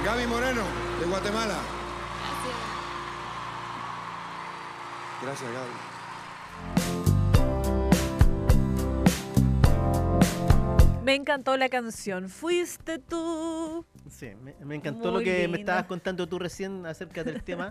Gaby Moreno, de Guatemala. Gracias, Gaby. Me encantó la canción. Fuiste tú. Sí, me encantó Muy lo que me linda. estabas contando tú recién acerca del tema.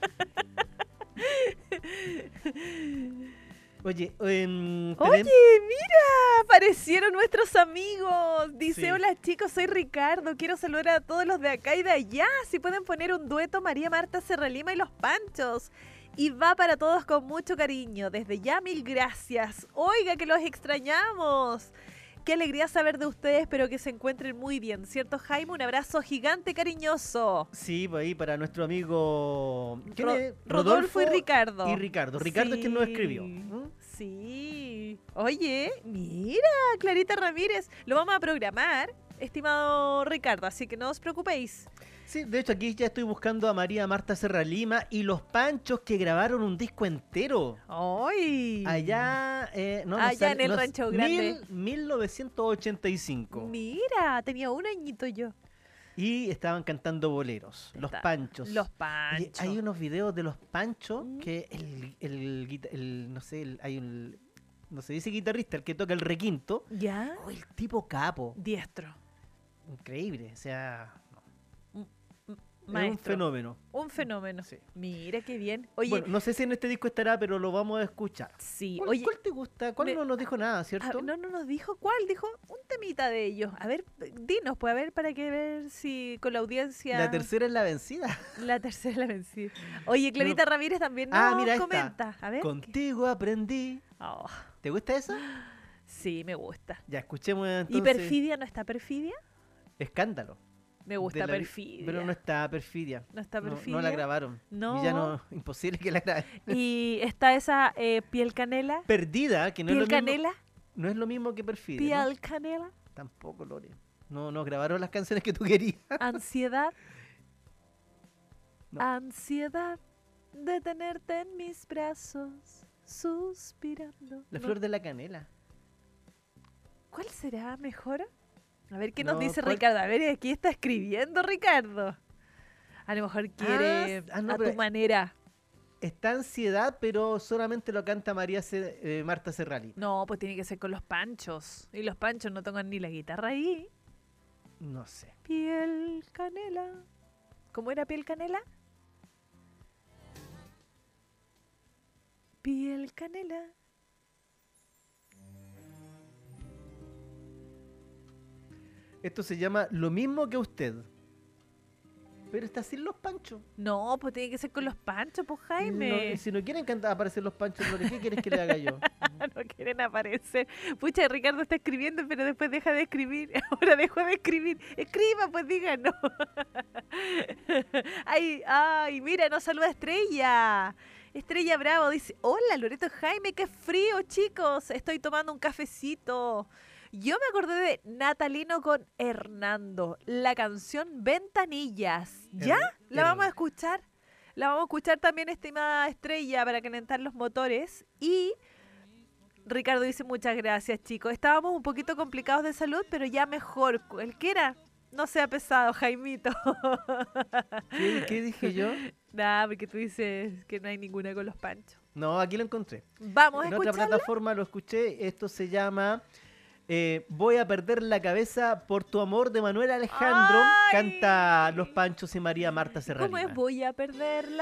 Oye, Oye, mira, aparecieron nuestros amigos. Dice, Sí. hola chicos, soy Ricardo. Quiero saludar a todos los de acá y de allá. Si pueden poner un dueto María Marta Serralima y los Panchos. Y va para todos con mucho cariño. Desde ya, mil gracias. Oiga, que los extrañamos. Qué alegría saber de ustedes, espero que se encuentren muy bien. ¿Cierto, Jaime? Un abrazo gigante, cariñoso. sí, pues ahí para nuestro amigo ¿quién es? Rodolfo y Ricardo. Y Ricardo. Ricardo es quien nos escribió. Sí. Oye, mira, Clarita Ramírez. Lo vamos a programar, estimado Ricardo, así que no os preocupéis. Sí, de hecho aquí ya estoy buscando a María Marta Serralima y los Panchos que grabaron un disco entero. ¡Ay! Allá, Allá en el Rancho Grande. 1985. Mira, tenía un añito yo. Y estaban cantando boleros, los Panchos. Los Oye, Panchos. hay unos videos de los Panchos que no sé, hay un, no se dice guitarrista, el que toca el requinto. ¿Ya? Oh, el tipo capo. Diestro. Increíble, o sea, es un Maestro. fenómeno. Un fenómeno. Sí. Mira qué bien. Oye, Bueno, no sé si en este disco estará, pero lo vamos a escuchar. sí. ¿Cuál, Oye, cuál te gusta? ¿Cuál me- no nos dijo nada, cierto? no nos dijo cuál, dijo un temita de ellos. A ver, dinos, pues a ver, para que ver si con la audiencia. La tercera es la vencida. La tercera es la vencida. Oye, Clarita Ramírez también nos mira esta. comenta. A ver. Contigo aprendí. Oh, ¿Te gusta esa? sí, me gusta. Ya, escuchemos entonces. ¿Y Perfidia no está Perfidia? Escándalo. Me gusta de la- Perfidia. Pero no está Perfidia. ¿No está No, Perfidia? no la grabaron. No. Y ya no, imposible que la graben. Y está esa Piel Canela. Perdida, que no es Piel lo mismo. Canela. No es lo mismo que Perfidia. ¿no? Piel Canela. Tampoco, Lore. No, no grabaron las canciones que tú querías. Ansiedad. No. Ansiedad de tenerte en mis brazos, suspirando. La No. flor de la canela. ¿Cuál será mejor? A ver qué nos No, dice ¿cuál? Ricardo. A ver, aquí está escribiendo Ricardo. A lo mejor quiere no, a pero tu manera. está Ansiedad, pero solamente lo canta Marta Serralima. No, pues tiene que ser con los Panchos. Y los Panchos no tocan ni la guitarra ahí. No sé. Piel Canela. ¿Cómo era Piel Canela? Piel Canela. Esto se llama Lo mismo que usted. Pero está sin los Panchos. No, pues tiene que ser con los Panchos, pues No, Jaime. y si no quieren aparecer los Panchos, Lore, ¿qué quieres que le haga yo? No quieren aparecer. Pucha, Ricardo está escribiendo, pero después deja de escribir. Ahora dejó de escribir. Escriba, pues díganos. Ay, mira, nos saluda Estrella. Estrella Bravo dice, hola Loreto Jaime, qué frío chicos. Estoy tomando un cafecito. Yo me acordé de Natalino con Hernando, la canción Ventanillas. ¿Ya? ¿La vamos a escuchar? La vamos a escuchar también, estimada Estrella, para calentar los motores. Y Ricardo dice, muchas gracias, chicos. Estábamos un poquito complicados de salud, pero ya mejor. Cualquiera, no sea pesado, Jaimito. ¿Qué dije yo? Nada, porque tú dices que no hay ninguna con los Panchos. No, aquí lo encontré. Vamos a En otra escucharla. plataforma lo escuché. Esto se llama Voy a perder la cabeza por tu amor de Manuel Alejandro. ¡Ay! Canta Los Panchos y María Marta Serralima. ¿Cómo es? Voy a perder